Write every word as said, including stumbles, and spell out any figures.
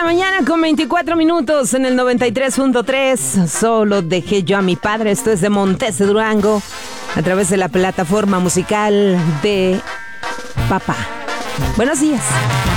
mañana con veinticuatro minutos en el noventa y tres punto tres. Solo dejé yo a mi padre. Esto es de Montes de Durango a través de la plataforma musical de Papá. Buenos días.